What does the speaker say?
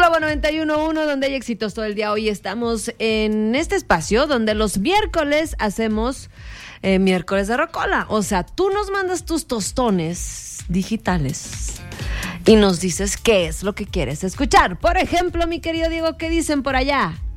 Globo 91.1, donde hay éxitos todo el día. Hoy estamos en este espacio donde los miércoles hacemos miércoles de rocola. O sea, tú nos mandas tus tostones digitales y nos dices qué es lo que quieres escuchar. Por ejemplo, mi querido Diego, ¿qué dicen por allá?